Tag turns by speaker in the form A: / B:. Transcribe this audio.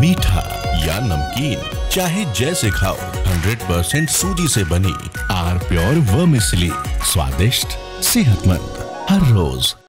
A: मीठा या नमकीन, चाहे जैसे खाओ, 100% सूजी से बनी आर प्योर वर्मिसेली, स्वादिष्ट, सेहतमंद हर रोज।